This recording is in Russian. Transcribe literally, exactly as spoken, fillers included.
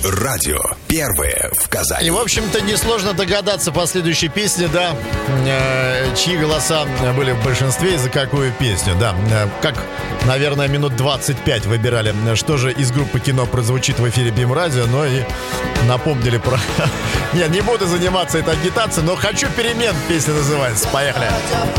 Радио первое в Казани. И, в общем-то, несложно догадаться по следующей песне, да, э, чьи голоса были в большинстве и за какую песню, да. Э, как, наверное, минут двадцать пять выбирали, что же из группы «Кино» прозвучит в эфире БИМ-радио, но и напомнили про... Нет, не буду заниматься этой агитацией, но «Хочу перемен» песня называется. Поехали.